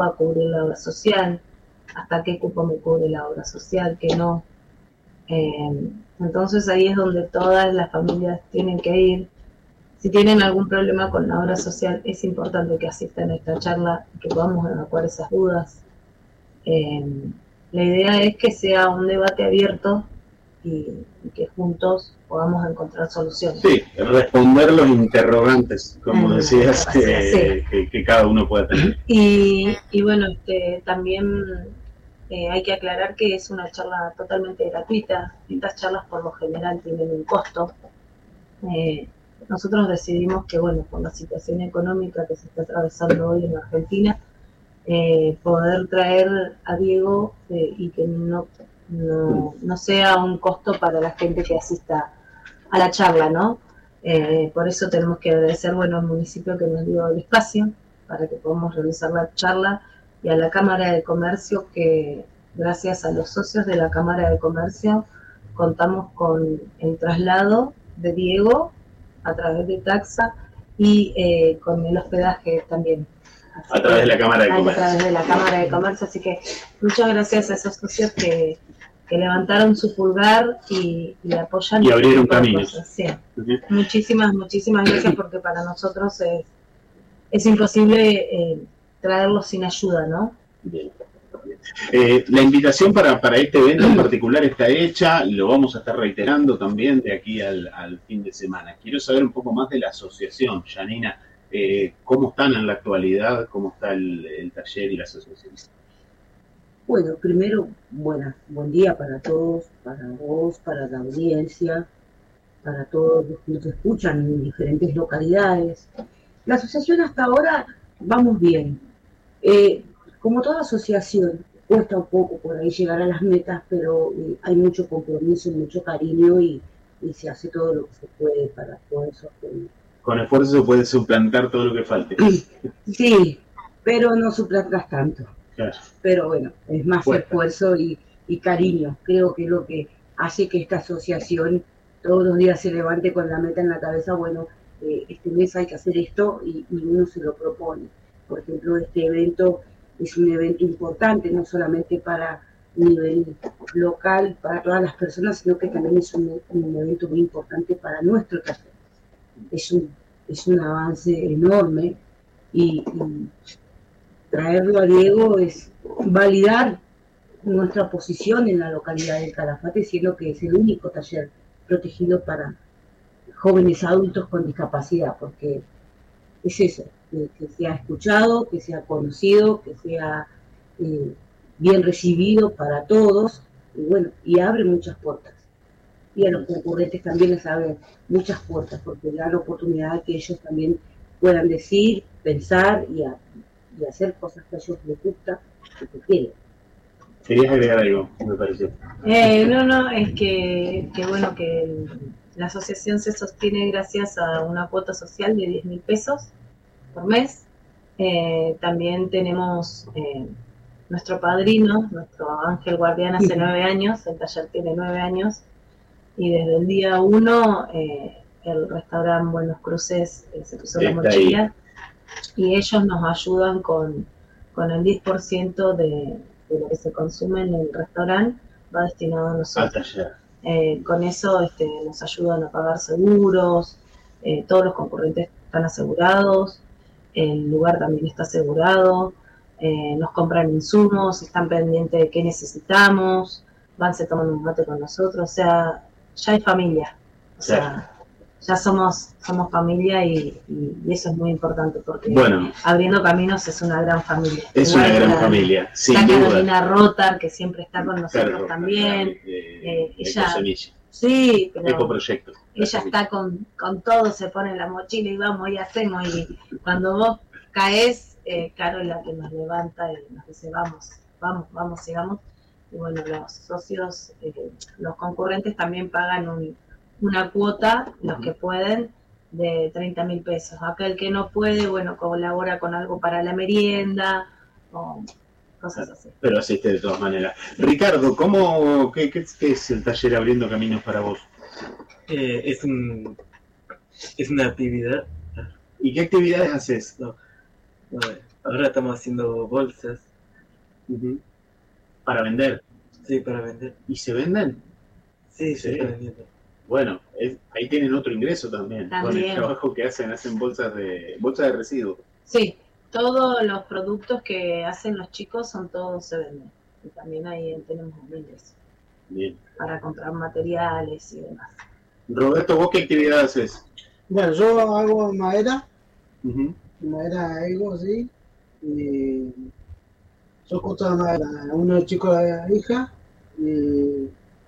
va a cubrir la obra social, hasta qué cupo me cubre la obra social, qué no. Entonces ahí es donde todas las familias tienen que ir. Si tienen algún problema con la obra social, es importante que asistan a esta charla, que podamos evacuar esas dudas. La idea es que sea un debate abierto y que juntos podamos encontrar soluciones. Sí, responder los interrogantes, como decías, Sí. que cada uno puede tener. Y bueno, también hay que aclarar que es una charla totalmente gratuita. Estas charlas por lo general tienen un costo. Nosotros decidimos que, bueno, por la situación económica que se está atravesando hoy en Argentina, poder traer a Diego y que no sea un costo para la gente que asista a la charla, ¿no? Por eso tenemos que agradecer, bueno, al municipio que nos dio el espacio para que podamos realizar la charla, y a la Cámara de Comercio, que gracias a los socios de la Cámara de Comercio contamos con el traslado de Diego a través de Taxa y con el hospedaje también. A través de la Cámara de Comercio. A través de la Cámara de Comercio, así que muchas gracias a esos socios que levantaron su pulgar y apoyan. Y abrieron caminos. Sí. Muchísimas gracias, porque para nosotros es imposible traerlos sin ayuda, ¿no? Bien. La invitación para este evento en particular está hecha, lo vamos a estar reiterando también de aquí al fin de semana. Quiero saber un poco más de la asociación, Janina. ¿Cómo están en la actualidad? ¿Cómo está el taller y la asociación? Bueno, primero, buen día para todos, para vos, para la audiencia, para todos los que nos escuchan en diferentes localidades. La asociación hasta ahora vamos bien. Como toda asociación, cuesta un poco por ahí llegar a las metas, pero hay mucho compromiso, mucho cariño y se hace todo lo que se puede para poder sostener. Con esfuerzo se puede suplantar todo lo que falte. Sí, pero no suplantas tanto. Claro. Pero bueno, es más esfuerzo y cariño. Creo que es lo que hace que esta asociación todos los días se levante con la meta en la cabeza. Bueno, este mes hay que hacer esto y uno se lo propone. Por ejemplo, este evento es un evento importante, no solamente para nivel local, para todas las personas, sino que también es un evento muy importante para nuestro taller. Es un avance enorme y traerlo a Diego es validar nuestra posición en la localidad del Calafate, siendo que es el único taller protegido para jóvenes adultos con discapacidad, porque es eso, que sea escuchado, que sea conocido, que sea bien recibido para todos, y bueno, y abre muchas puertas. Y a los concurrentes también les abre muchas puertas, porque da la oportunidad de que ellos también puedan decir, pensar y hacer cosas que a ellos les gusta y que quieren. ¿Querías agregar algo? Me pareció. No, es que bueno, que la asociación se sostiene gracias a una cuota social de 10.000 pesos por mes. También tenemos nuestro padrino, nuestro ángel guardián hace 9 años, el taller tiene 9 años, y desde el día 1 el restaurante Buenos Cruces se puso la mochila y ellos nos ayudan con el 10% de lo que se consume en el restaurante, va destinado a nosotros. Al taller. Con eso nos ayudan a pagar seguros, todos los concurrentes están asegurados, el lugar también está asegurado, nos compran insumos, están pendientes de qué necesitamos, se toman un mate con nosotros, o sea, ya hay familia, o sea, ya somos familia y eso es muy importante, porque Abriendo Caminos es una gran familia. Es una gran familia, sin duda. Está Carolina Rotar, que siempre está con nosotros también. Ella, sí, pero proyecto. Ella está con todo, se pone la mochila y vamos y hacemos, y cuando vos caes, Caro es la que nos levanta y nos dice vamos, sigamos. Y bueno, los socios, los concurrentes también pagan una cuota, los que pueden, de 30.000 pesos. Aquel que no puede, bueno, colabora con algo para la merienda o cosas así. Pero asiste de todas maneras. Ricardo, qué es el taller Abriendo Caminos para vos? Es una actividad. ¿Y qué actividades haces? No, Ahora estamos haciendo bolsas. Para vender. Sí, para vender. ¿Y se venden? Sí, se está vendiendo. Bueno, ahí tienen otro ingreso también. Con el trabajo que hacen bolsas de residuos. Sí, todos los productos que hacen los chicos todos se venden. Y también ahí tenemos un ingreso. Bien. Para comprar materiales y demás. Roberto, ¿vos qué actividad haces? Bueno, yo hago madera. Madera algo, sí. Y yo corto la madera. Uno de chicos de la hija. Y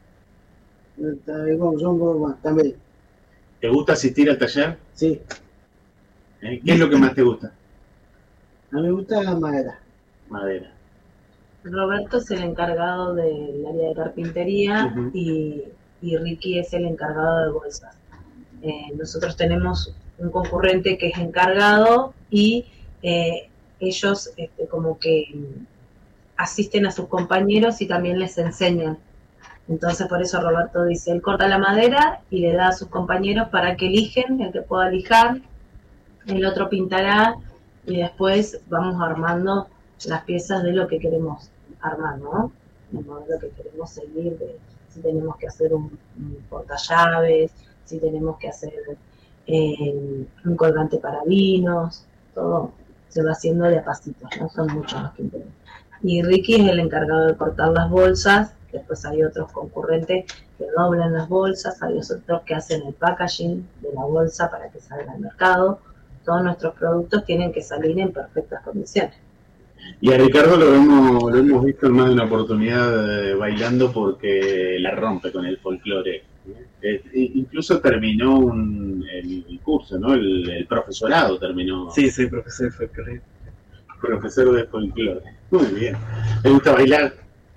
yo también. ¿Te gusta asistir al taller? Sí. ¿Qué es lo que más te gusta? A mí me gusta la madera. Madera. Roberto es el encargado del área de carpintería y Ricky es el encargado de bolsas. Nosotros tenemos un concurrente que es encargado y ellos como que asisten a sus compañeros y también les enseñan. Entonces por eso Roberto dice, él corta la madera y le da a sus compañeros para que eligen, el que pueda lijar, el otro pintará y después vamos armando las piezas de lo que queremos armar, ¿no? El modelo que queremos seguir, si tenemos que hacer un portallaves, si tenemos que hacer un colgante para vinos, todo se va haciendo de a pasitos, ¿no? Son muchos los que tenemos. Y Ricky es el encargado de cortar las bolsas, después hay otros concurrentes que doblan las bolsas, hay otros que hacen el packaging de la bolsa para que salga al mercado. Todos nuestros productos tienen que salir en perfectas condiciones. Y a Ricardo lo hemos visto en más de una oportunidad bailando porque la rompe con el folclore. Incluso terminó el curso, ¿no? El profesorado terminó. Sí, soy profesor de folclore. Profesor de folclore. Muy bien. ¿Te gusta bailar?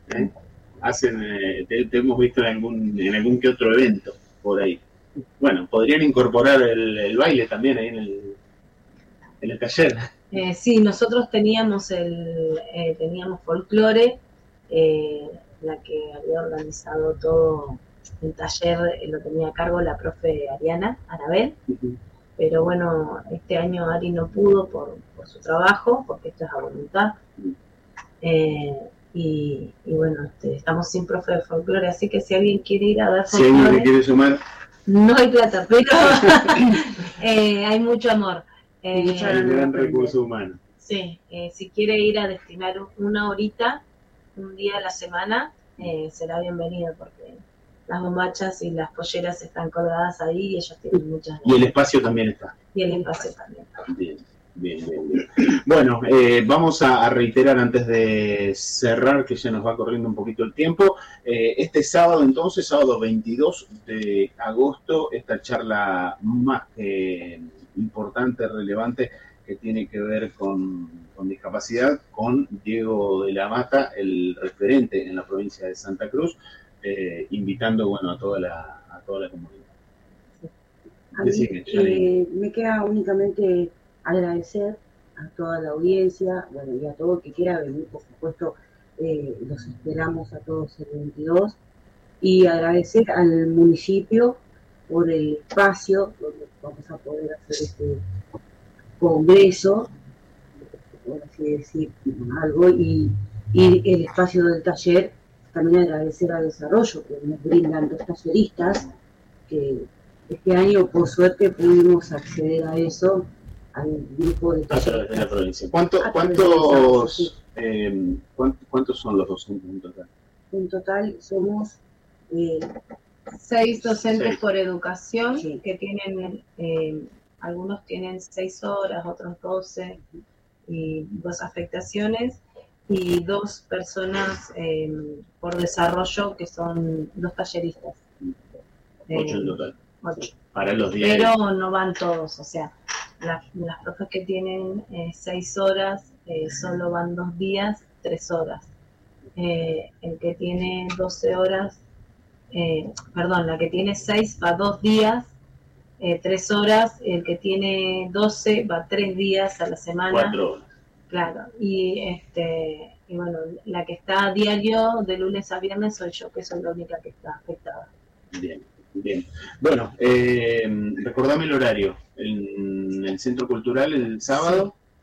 Te hemos visto en algún que otro evento por ahí. Bueno, podrían incorporar el baile también ahí en el taller. Sí, nosotros teníamos folclore, la que había organizado todo el taller, lo tenía a cargo la profe Ariana Arabel, pero bueno, este año Ari no pudo por su trabajo, porque esto es a voluntad, y bueno, estamos sin profe de folclore, así que si alguien quiere ir a dar folclore, si alguien le quiere sumar, no hay plata, pero hay mucho amor. Hay gran recurso humano. Sí, si quiere ir a destinar una horita, un día a la semana, será bienvenido porque las bombachas y las polleras están colgadas ahí y ellos tienen muchas. Y el espacio también está. Y el espacio también. Bien. Bueno, vamos a reiterar antes de cerrar, que ya nos va corriendo un poquito el tiempo. Este sábado, entonces, sábado 22 de agosto, esta charla más que importante, relevante, que tiene que ver con discapacidad, con Diego de la Mata, el referente en la provincia de Santa Cruz, invitando, bueno, a toda la comunidad. A mí, me queda únicamente agradecer a toda la audiencia, bueno, y a todo el que quiera venir, por supuesto, los esperamos a todos el 22, y agradecer al municipio por el espacio donde vamos a poder hacer este congreso, por así decir algo, y el espacio del taller. También agradecer al desarrollo que nos brindan los talleristas, que este año por suerte pudimos acceder a eso, al grupo de talleristas. A través de la provincia. ¿Cuántos son los docentes en total? En total somos 6 docentes por educación, que tienen, algunos tienen 6 horas, otros 12, y 2 afectaciones, y 2 personas por desarrollo, que son 2 talleristas. 8 en total. 8. Para los días. Pero no van todos, o sea, las profes que tienen 6 horas, solo van 2 días, 3 horas. El que tiene 12 horas, la que tiene 6 va 2 días, 3 horas, el que tiene 12 va 3 días a la semana. 4 horas. Claro, y bueno, la que está a diario de lunes a viernes soy yo, que soy la única que está afectada. Bien. Bueno, recordame el horario. En el Centro Cultural el sábado.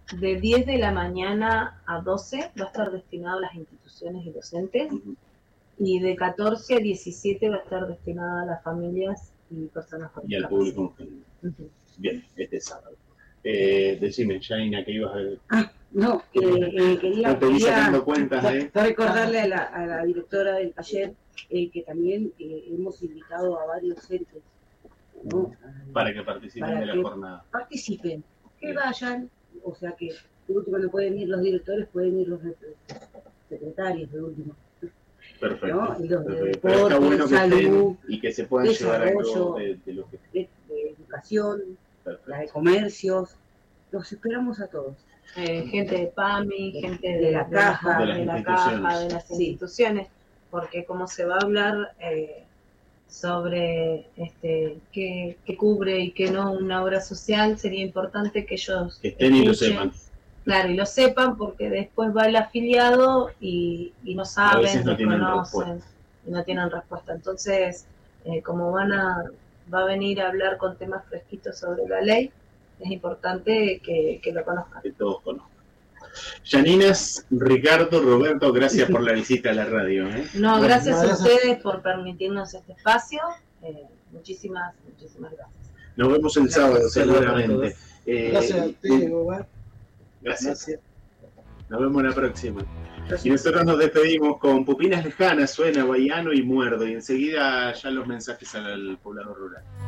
de 10 de la mañana a 12 va a estar destinado a las instituciones y docentes, y de 14 a 17 va a estar destinado a las familias y personas con discapacidad. Y al público en general. Bien, este sábado. Decime, Janina, ¿qué ibas a ver? No, quería sacando cuentas, recordarle a la directora del taller que también hemos invitado a varios entes, ¿no? Para que participen de la jornada. Participen, que vayan, o sea que de último no pueden ir los directores, pueden ir los secretarios de último. Perfecto. ¿No? Y los de deporte, pero está bueno que salud, estén y que se puedan llevar algo de lo que... de educación, Perfecto. la de comercios, los esperamos a todos. Gente de PAMI, gente de la caja, de las instituciones, porque como se va a hablar sobre qué cubre y qué no una obra social, sería importante que ellos estén y lo sepan. Claro, y lo sepan, porque después va el afiliado y no saben, desconocen, y no tienen respuesta. Entonces, como va a venir a hablar con temas fresquitos sobre la ley, es importante que lo conozcan. Que todos conozcan. Yaninas, Ricardo, Roberto, gracias por la visita a la radio. No, gracias a ustedes por permitirnos este espacio. Muchísimas gracias. Nos vemos el sábado, seguramente. Gracias a ti, Boba. Gracias. Nos vemos la próxima. Y nosotros nos despedimos con Pupinas Lejanas, suena Bahiano y Muerdo. Y enseguida ya los mensajes al poblado rural.